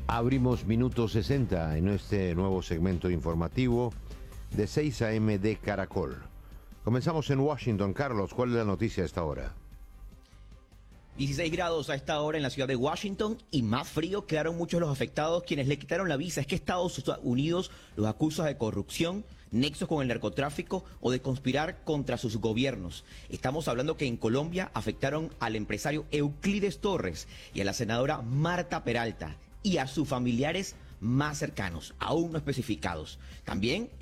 Abrimos Minuto 60 en este nuevo segmento informativo de 6 a.m. de Caracol. Comenzamos en Washington. Carlos, ¿cuál es la noticia a esta hora? 16 grados a esta hora en la ciudad de Washington y más frío. Quedaron muchos los afectados quienes le quitaron la visa. Es que Estados Unidos los acusa de corrupción, nexos con el narcotráfico o de conspirar contra sus gobiernos. Estamos hablando que en Colombia afectaron al empresario Euclides Torres y a la senadora Marta Peralta y a sus familiares más cercanos, aún no especificados. También